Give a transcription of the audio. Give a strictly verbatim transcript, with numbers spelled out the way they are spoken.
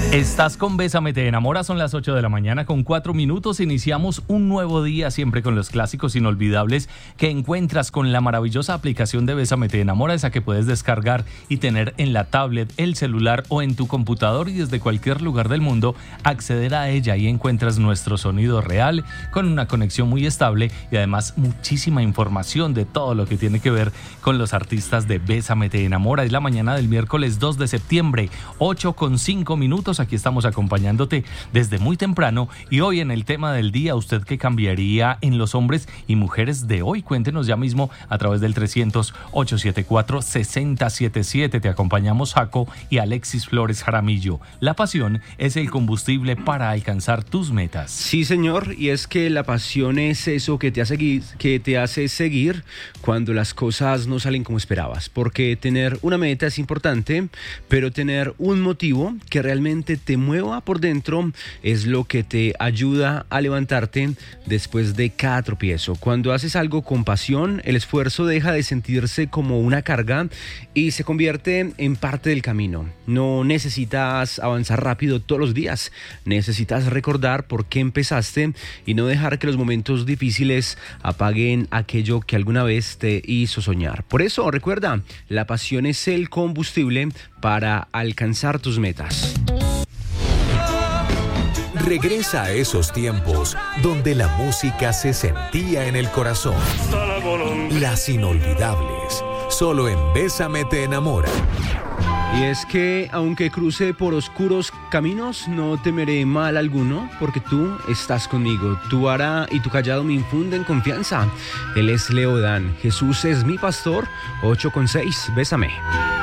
Estás con Bésame Te Enamora, son las ocho de la mañana con cuatro minutos. Iniciamos un nuevo día siempre con los clásicos inolvidables que encuentras con la maravillosa aplicación de Bésame Te Enamora, esa que puedes descargar y tener en la tablet, el celular o en tu computador, y desde cualquier lugar del mundo acceder a ella. Y encuentras nuestro sonido real con una conexión muy estable y además muchísima información de todo lo que tiene que ver con los artistas de Bésame Te Enamora. Es la mañana del miércoles dos de septiembre, ocho con cinco minutos. Aquí estamos acompañándote desde muy temprano, y hoy en el tema del día, ¿usted qué cambiaría en los hombres y mujeres de hoy? Cuéntenos ya mismo a través del trescientos, ochocientos setenta y cuatro, sesenta setenta y siete. Te acompañamos Jaco y Alexis Flores Jaramillo. La pasión es el combustible para alcanzar tus metas. Sí, señor, y es que la pasión es eso que te hace, que te hace seguir cuando las cosas no salen como esperabas, porque tener una meta es importante, pero tener un motivo que realmente te mueva por dentro es lo que te ayuda a levantarte después de cada tropiezo. Cuando haces algo con pasión, el esfuerzo deja de sentirse como una carga y se convierte en parte del camino. No necesitas avanzar rápido todos los días, necesitas recordar por qué empezaste y no dejar que los momentos difíciles apaguen aquello que alguna vez te hizo soñar. Por eso, recuerda, la pasión es el combustible para alcanzar tus metas. Regresa a esos tiempos donde la música se sentía en el corazón. Las inolvidables, solo en Bésame Te Enamora. Y es que aunque cruce por oscuros caminos, no temeré mal alguno, porque tú estás conmigo. Tu vara y tu callado me infunden confianza. Él es Leodán. Jesús es mi pastor. ocho con seis. Bésame.